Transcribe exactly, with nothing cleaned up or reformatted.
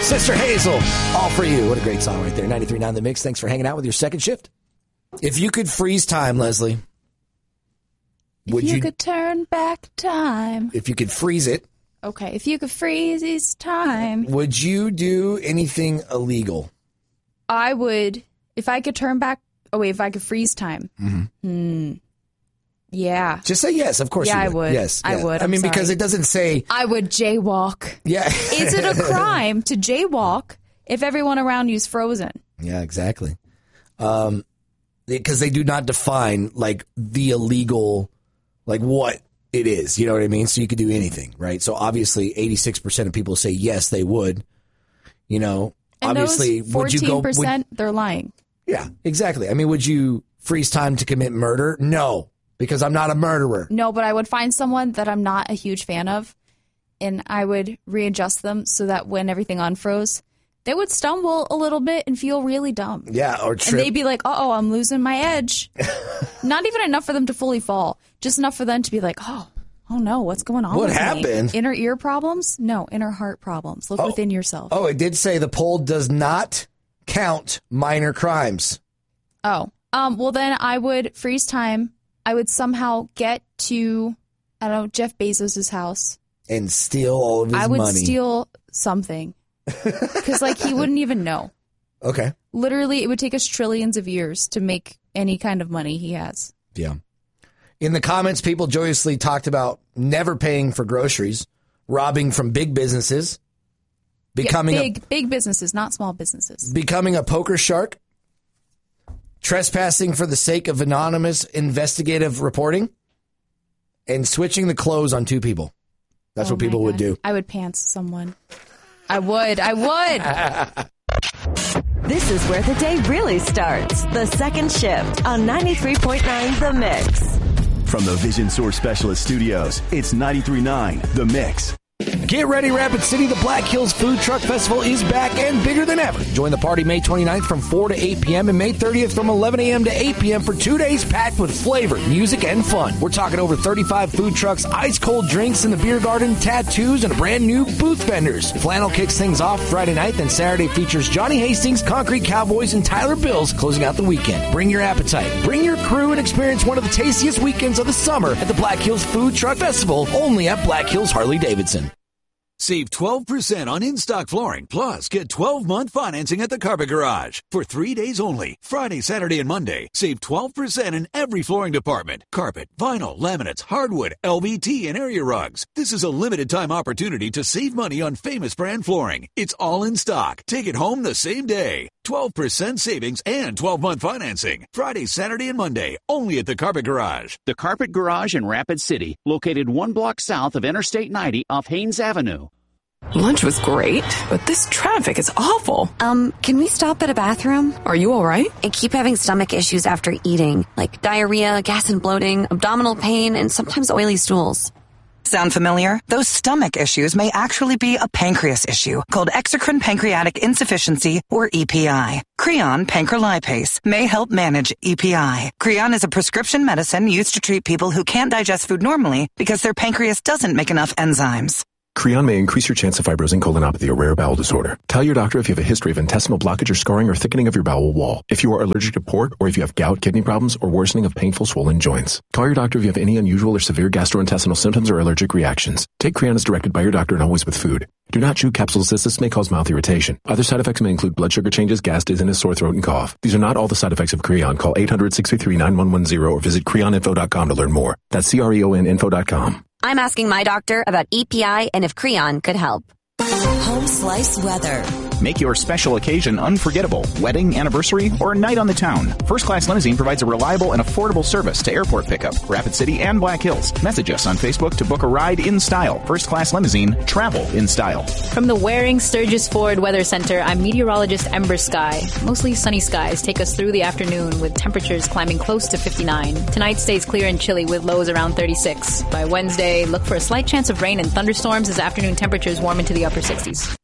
Sister Hazel, all for you. What a great song right there. ninety-three point nine The Mix. Thanks for hanging out with your second shift. If you could freeze time, Leslie, would if you, you could turn back time. If you could freeze it. Okay, if you could freeze time. Would you do anything illegal? I would, if I could turn back, oh wait, if I could freeze time. Mm-hmm. Hmm. Yeah. Just say yes, of course yeah, you would. I would. Yes, I yeah. would. I I'm mean, sorry. because it doesn't say... I would jaywalk. Yeah. Is it a crime to jaywalk if everyone around you is frozen? Yeah, exactly. Um, because they do not define, like, the illegal, like, what it is. You know what I mean? So you could do anything, right? So obviously, eighty-six percent of people say yes, they would. You know, and obviously, those would you go... fourteen percent, would, they're lying. Yeah, exactly. I mean, would you freeze time to commit murder? No. Because I'm not a murderer. No, but I would find someone that I'm not a huge fan of, and I would readjust them so that when everything unfroze, they would stumble a little bit and feel really dumb. Yeah, or trip. And they'd be like, uh-oh, I'm losing my edge. Not even enough for them to fully fall. Just enough for them to be like, oh, oh no, what's going on What with happened? me? Inner ear problems? No, inner heart problems. Look oh. within yourself. Oh, it did say the poll does not count minor crimes. Oh, um, well then I would freeze time. I would somehow get to, I don't know, Jeff Bezos' house. And steal all of his money. I would money. steal something. Because, like, he wouldn't even know. Okay. Literally, it would take us trillions of years to make any kind of money he has. Yeah. In the comments, people joyously talked about never paying for groceries, robbing from big businesses, becoming yeah, big, a, big businesses, not small businesses. Becoming a poker shark. Trespassing for the sake of anonymous investigative reporting, and switching the clothes on two people. That's oh what people God. would do. I would pants someone. I would. I would. This is where the day really starts. The second shift on ninety-three point nine The Mix. From the Vision Source Specialist Studios, it's ninety-three point nine The Mix. Get ready, Rapid City. The Black Hills Food Truck Festival is back and bigger than ever. Join the party May twenty-ninth from four to eight p.m. and May thirtieth from eleven a.m. to eight p.m. for two days packed with flavor, music, and fun. We're talking over thirty-five food trucks, ice-cold drinks in the beer garden, tattoos, and a brand new booth vendors. Flannel kicks things off Friday night, then Saturday features Johnny Hastings, Concrete Cowboys, and Tyler Bills closing out the weekend. Bring your appetite. Bring your crew and experience one of the tastiest weekends of the summer at the Black Hills Food Truck Festival, only at Black Hills Harley-Davidson. Save twelve percent on in-stock flooring, plus get twelve-month financing at the Carpet Garage. For three days only, Friday, Saturday, and Monday, save twelve percent in every flooring department. Carpet, vinyl, laminates, hardwood, L V T, and area rugs. This is a limited-time opportunity to save money on famous brand flooring. It's all in stock. Take it home the same day. twelve percent savings and twelve-month financing. Friday, Saturday, and Monday, only at the Carpet Garage. The Carpet Garage in Rapid City, located one block south of Interstate ninety off Haynes Avenue. Lunch was great, but this traffic is awful. Um, can we stop at a bathroom? Are you all right? I keep having stomach issues after eating, like diarrhea, gas and bloating, abdominal pain, and sometimes oily stools. Sound familiar? Those stomach issues may actually be a pancreas issue called exocrine pancreatic insufficiency, or E P I. Creon pancrelipase may help manage E P I. Creon is a prescription medicine used to treat people who can't digest food normally because their pancreas doesn't make enough enzymes. Creon may increase your chance of fibrosing colonopathy, a rare bowel disorder. Tell your doctor if you have a history of intestinal blockage or scarring or thickening of your bowel wall. If you are allergic to pork, or if you have gout, kidney problems, or worsening of painful swollen joints. Call your doctor if you have any unusual or severe gastrointestinal symptoms or allergic reactions. Take Creon as directed by your doctor and always with food. Do not chew capsules as this may cause mouth irritation. Other side effects may include blood sugar changes, gas, dizziness, sore throat, and cough. These are not all the side effects of Creon. Call eight hundred, six three three, nine one one zero or visit creon info dot com to learn more. That's C R E O N info dot com. I'm asking my doctor about E P I and if Creon could help. Home Slice weather. Make your special occasion unforgettable. Wedding, anniversary, or a night on the town. First Class Limousine provides a reliable and affordable service to airport pickup, Rapid City, and Black Hills. Message us on Facebook to book a ride in style. First Class Limousine, travel in style. From the Waring Sturgis Ford Weather Center, I'm meteorologist Ember Sky. Mostly sunny skies take us through the afternoon with temperatures climbing close to fifty-nine. Tonight stays clear and chilly with lows around thirty-six. By Wednesday, look for a slight chance of rain and thunderstorms as afternoon temperatures warm into the upper sixties.